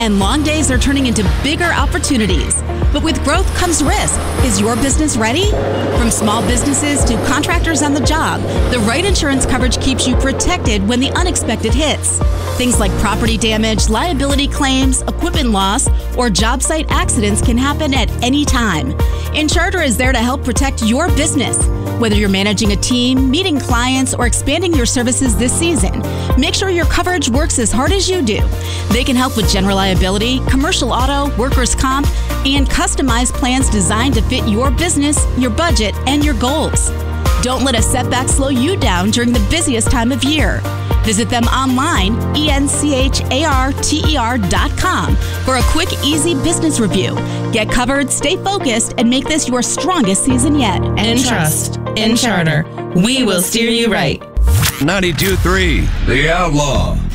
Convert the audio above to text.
And long days are turning into bigger opportunities. But with growth comes risk. Is your business ready? From small businesses to contractors on the job, the right insurance coverage keeps you protected when the unexpected hits. Things like property damage, liability claims, equipment loss, or job site accidents can happen at any time. InCharter is there to help protect your business. Whether you're managing a team, meeting clients, or expanding your services this season, make sure your coverage works as hard as you do. They can help with general liability, commercial auto, workers' comp, and customized plans designed to fit your business, your budget, and your goals. Don't let a setback slow you down during the busiest time of year. Visit them online, encharter.com, for a quick, easy business review. Get covered, stay focused, and make this your strongest season yet. And trust in Charter. We will steer you right. 92.3 The Outlaw.